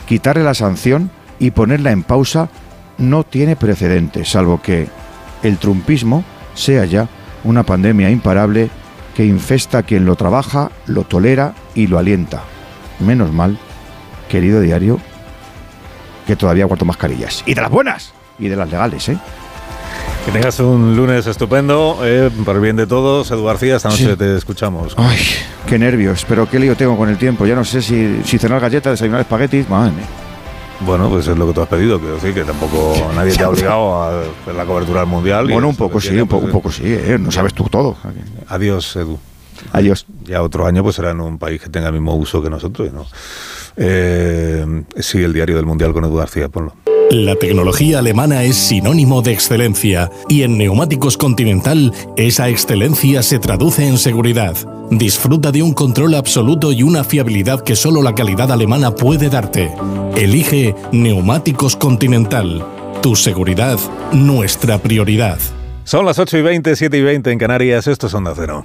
quitarle la sanción y ponerla en pausa no tiene precedentes, salvo que el trumpismo sea ya una pandemia imparable que infesta a quien lo trabaja, lo tolera y lo alienta. Menos mal, querido diario, que todavía aguanto mascarillas. Y de las buenas y de las legales, ¿eh? Que tengas un lunes estupendo, por el bien de todos. Edu García, esta noche te escuchamos. Ay, qué nervios, pero qué lío tengo con el tiempo. Ya no sé si cenar galletas, desayunar espaguetis, madre mía. Bueno, pues es lo que tú has pedido, quiero decir que tampoco nadie te ha obligado a hacer la cobertura del Mundial. Bueno, un poco sí, un poco sí, no sabes tú todo. Adiós, Edu. Adiós. Ya otro año pues será en un país que tenga el mismo uso que nosotros, ¿no? Sí, el diario del Mundial con Edu García, ponlo. La tecnología alemana es sinónimo de excelencia y en Neumáticos Continental esa excelencia se traduce en seguridad. Disfruta de un control absoluto y una fiabilidad que solo la calidad alemana puede darte. Elige Neumáticos Continental. Tu seguridad, nuestra prioridad. Son las 8:20, 7:20 en Canarias. Esto es Onda Cero.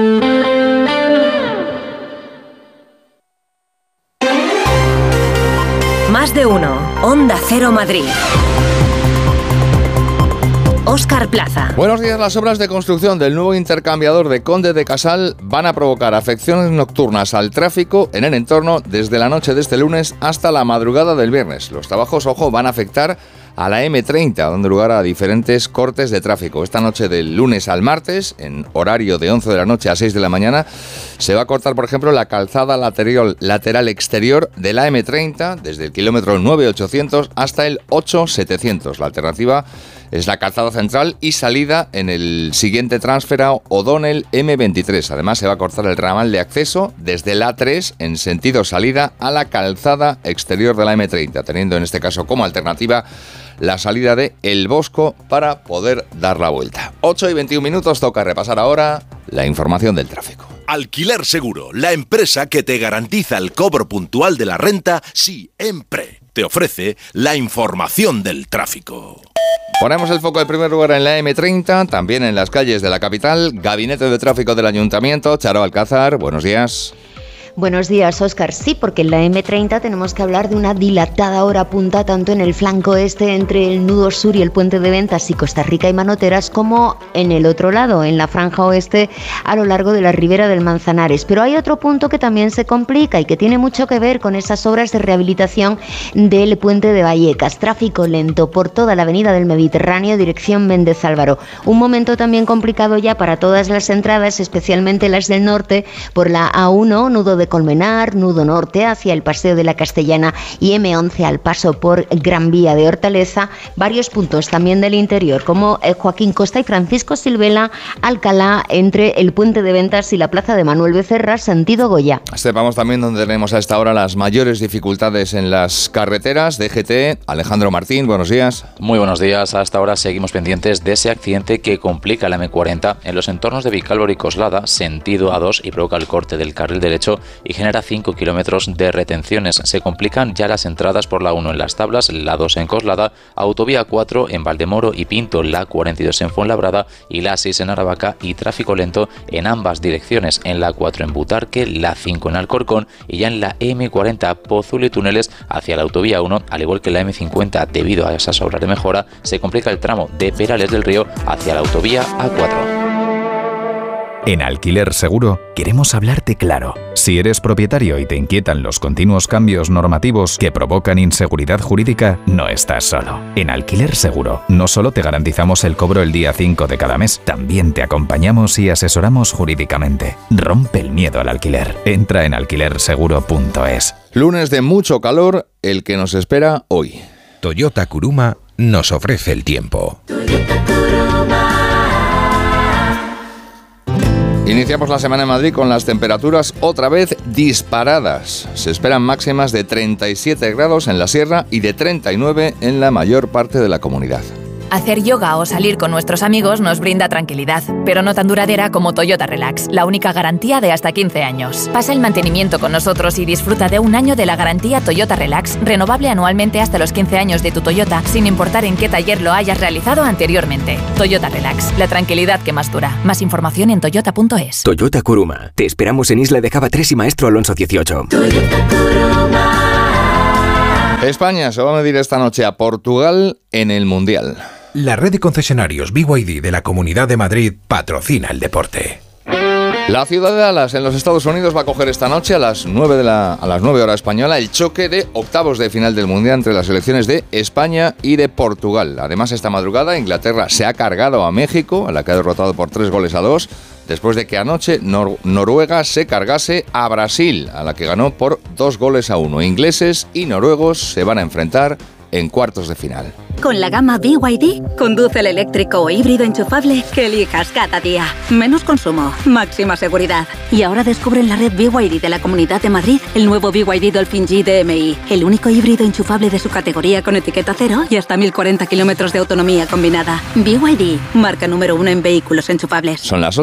Más de uno. Onda Cero Madrid. Óscar Plaza. Buenos días. Las obras de construcción del nuevo intercambiador de Conde de Casal van a provocar afecciones nocturnas al tráfico en el entorno desde la noche de este lunes hasta la madrugada del viernes. Los trabajos, ojo, van a afectar a la M30, dando lugar a diferentes cortes de tráfico. Esta noche del lunes al martes, en horario de 11 de la noche a 6 de la mañana, se va a cortar, por ejemplo, la calzada lateral exterior de la M30, desde el kilómetro 9800 hasta el 8700. La alternativa es la calzada central y salida en el siguiente tránsfero O'Donnell M23. Además, se va a cortar el ramal de acceso desde la A3 en sentido salida a la calzada exterior de la M30, teniendo en este caso como alternativa la salida de El Bosco para poder dar la vuelta. 8:21, toca repasar ahora la información del tráfico. Alquiler Seguro, la empresa que te garantiza el cobro puntual de la renta siempre. Te ofrece la información del tráfico. Ponemos el foco en primer lugar en la M30, también en las calles de la capital. Gabinete de Tráfico del Ayuntamiento, Charo Alcázar, buenos días. Buenos días, Óscar. Sí, porque en la M30 tenemos que hablar de una dilatada hora punta tanto en el flanco este entre el nudo sur y el puente de Ventas y Costa Rica y Manoteras, como en el otro lado, en la franja oeste, a lo largo de la ribera del Manzanares. Pero hay otro punto que también se complica y que tiene mucho que ver con esas obras de rehabilitación del puente de Vallecas. Tráfico lento por toda la avenida del Mediterráneo, dirección Méndez Álvaro. Un momento también complicado ya para todas las entradas, especialmente las del norte, por la A1, nudo de Colmenar, nudo norte hacia el Paseo de la Castellana y M11 al paso por Gran Vía de Hortaleza. Varios puntos también del interior, como Joaquín Costa y Francisco Silvela, Alcalá, entre el puente de Ventas y la plaza de Manuel Becerra, sentido Goya. Sepamos también donde tenemos a esta hora las mayores dificultades en las carreteras. DGT, Alejandro Martín, buenos días. Muy buenos días. Hasta ahora seguimos pendientes de ese accidente que complica la M40 en los entornos de Vicálvaro y Coslada, sentido A2, y provoca el corte del carril derecho y genera 5 kilómetros de retenciones. Se complican ya las entradas por la 1 en Las Tablas, la 2 en Coslada, autovía 4 en Valdemoro y Pinto, la 42 en Fuenlabrada y la 6 en Aravaca, y tráfico lento en ambas direcciones, en la 4 en Butarque, la 5 en Alcorcón y ya en la M40 Pozuelo y túneles hacia la autovía 1, al igual que la M50. Debido a esas obras de mejora, se complica el tramo de Perales del Río hacia la autovía A4. En Alquiler Seguro queremos hablarte claro. Si eres propietario y te inquietan los continuos cambios normativos que provocan inseguridad jurídica, no estás solo. En Alquiler Seguro no solo te garantizamos el cobro el día 5 de cada mes, también te acompañamos y asesoramos jurídicamente. Rompe el miedo al alquiler. Entra en alquilerseguro.es. Lunes de mucho calor, el que nos espera hoy. Toyota Kuruma nos ofrece el tiempo. Iniciamos la semana en Madrid con las temperaturas otra vez disparadas. Se esperan máximas de 37 grados en la sierra y de 39 en la mayor parte de la comunidad. Hacer yoga o salir con nuestros amigos nos brinda tranquilidad, pero no tan duradera como Toyota Relax, la única garantía de hasta 15 años. Pasa el mantenimiento con nosotros y disfruta de un año de la garantía Toyota Relax, renovable anualmente hasta los 15 años de tu Toyota, sin importar en qué taller lo hayas realizado anteriormente. Toyota Relax, la tranquilidad que más dura. Más información en toyota.es. Toyota Kuruma. Te esperamos en Isla de Java 3 y Maestro Alonso 18. Toyota Kuruma. España se va a medir esta noche a Portugal en el Mundial. La red de concesionarios BYD de la Comunidad de Madrid patrocina el deporte. La ciudad de Dallas, en los Estados Unidos, va a coger esta noche a las 9 hora española el choque de octavos de final del Mundial entre las selecciones de España y de Portugal. Además, esta madrugada Inglaterra se ha cargado a México, a la que ha derrotado por 3-2, después de que anoche Noruega se cargase a Brasil, a la que ganó por 2-1. Ingleses y noruegos se van a enfrentar en cuartos de final. Con la gama BYD, conduce el eléctrico o híbrido enchufable que elijas cada día. Menos consumo, máxima seguridad. Y ahora descubre en la red BYD de la Comunidad de Madrid el nuevo BYD Dolphin G DMI, el único híbrido enchufable de su categoría con etiqueta cero y hasta 1040 kilómetros de autonomía combinada. BYD, marca número 1 en vehículos enchufables. Son las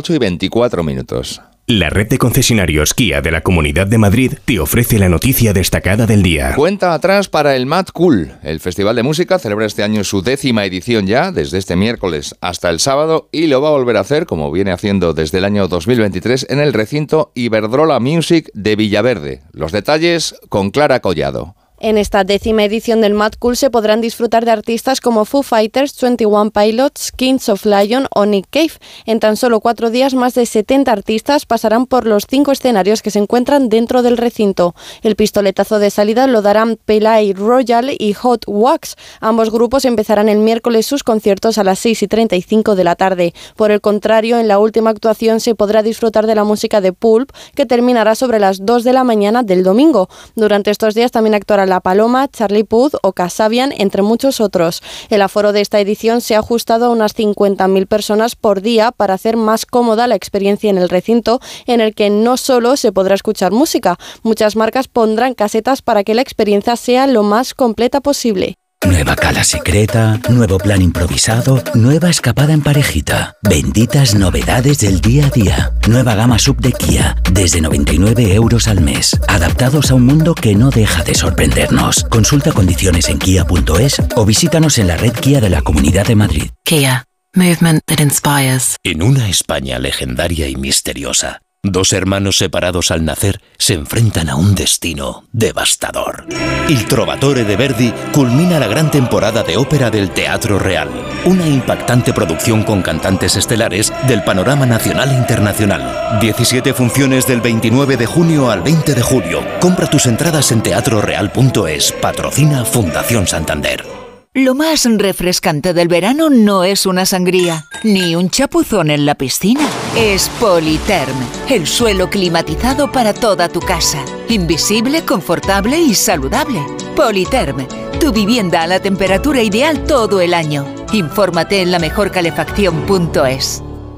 8:24. La red de concesionarios Kia de la Comunidad de Madrid te ofrece la noticia destacada del día. Cuenta atrás para el Mad Cool. El Festival de Música celebra este año su 10ª edición ya, desde este miércoles hasta el sábado, y lo va a volver a hacer, como viene haciendo desde el año 2023, en el recinto Iberdrola Music de Villaverde. Los detalles con Clara Collado. En esta 10ª edición del Mad Cool se podrán disfrutar de artistas como Foo Fighters, 21 Pilots, Kings of Leon o Nick Cave. En tan solo 4 días, más de 70 artistas pasarán por los 5 escenarios que se encuentran dentro del recinto. El pistoletazo de salida lo darán Pelay Royal y Hot Wax. Ambos grupos empezarán el miércoles sus conciertos a las 6:35 de la tarde. Por el contrario, en la última actuación se podrá disfrutar de la música de Pulp, que terminará sobre las 2 de la mañana del domingo. Durante estos días también actuará La Paloma, Charlie Puth o Kasabian, entre muchos otros. El aforo de esta edición se ha ajustado a unas 50.000 personas por día para hacer más cómoda la experiencia en el recinto, en el que no solo se podrá escuchar música, muchas marcas pondrán casetas para que la experiencia sea lo más completa posible. Nueva cala secreta, nuevo plan improvisado, nueva escapada en parejita. Benditas novedades del día a día. Nueva gama sub de Kia, desde 99 € al mes. Adaptados a un mundo que no deja de sorprendernos. Consulta condiciones en kia.es o visítanos en la red Kia de la Comunidad de Madrid. Kia, movement that inspires. En una España legendaria y misteriosa, 2 hermanos separados al nacer se enfrentan a un destino devastador. Il Trovatore de Verdi culmina la gran temporada de ópera del Teatro Real, una impactante producción con cantantes estelares del panorama nacional e internacional. 17 funciones del 29 de junio al 20 de julio. Compra tus entradas en teatroreal.es. Patrocina Fundación Santander. Lo más refrescante del verano no es una sangría, ni un chapuzón en la piscina. Es Politerm, el suelo climatizado para toda tu casa. Invisible, confortable y saludable. Politerm, tu vivienda a la temperatura ideal todo el año. Infórmate en lamejorcalefacción.es.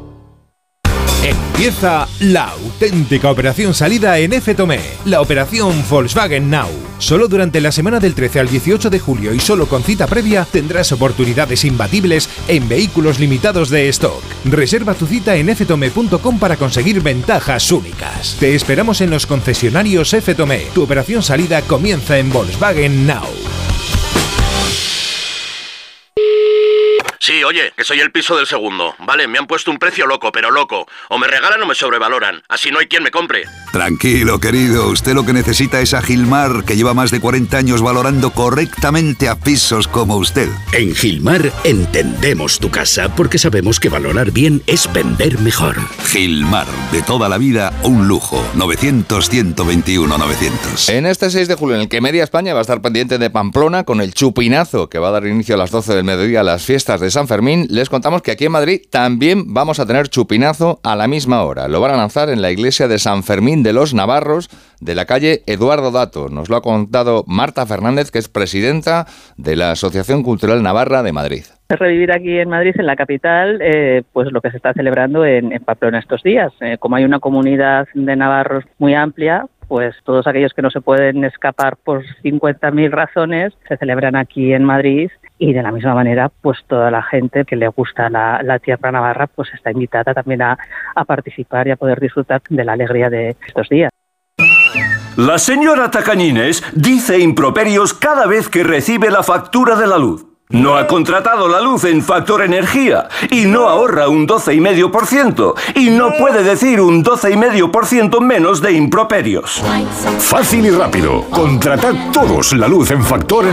Empieza la auténtica operación salida en F-Tomé, la operación Volkswagen Now. Solo durante la semana del 13 al 18 de julio y solo con cita previa tendrás oportunidades imbatibles en vehículos limitados de stock. Reserva tu cita en ftome.com para conseguir ventajas únicas. Te esperamos en los concesionarios F-Tomé. Tu operación salida comienza en Volkswagen Now. Sí, oye, que soy el piso del segundo. Vale, me han puesto un precio loco, pero loco. O me regalan o me sobrevaloran. Así no hay quien me compre. Tranquilo, querido. Usted lo que necesita es a Gilmar, que lleva más de 40 años valorando correctamente a pisos como usted. En Gilmar entendemos tu casa porque sabemos que valorar bien es vender mejor. Gilmar, de toda la vida, un lujo. 900-121-900. En este 6 de julio, en el que Media España va a estar pendiente de Pamplona con el chupinazo que va a dar inicio a las 12 del mediodía a las fiestas de San Fermín, les contamos que aquí en Madrid también vamos a tener chupinazo a la misma hora. Lo van a lanzar en la iglesia de San Fermín de los Navarros, de la calle Eduardo Dato. Nos lo ha contado Marta Fernández, que es presidenta de la Asociación Cultural Navarra de Madrid. Es revivir aquí en Madrid, en la capital, pues lo que se está celebrando en Pamplona estos días. Como hay una comunidad de navarros muy amplia, pues todos aquellos que no se pueden escapar por 50.000 razones se celebran aquí en Madrid. Y de la misma manera, pues toda la gente que le gusta la tierra navarra, pues está invitada también a participar y a poder disfrutar de la alegría de estos días. La señora Tacañines dice improperios cada vez que recibe la factura de la luz. No ha contratado la luz en Factor Energía y no ahorra un 12,5% y no puede decir un 12,5% menos de improperios. Fácil y rápido. Contratad todos la luz en Factor Energía.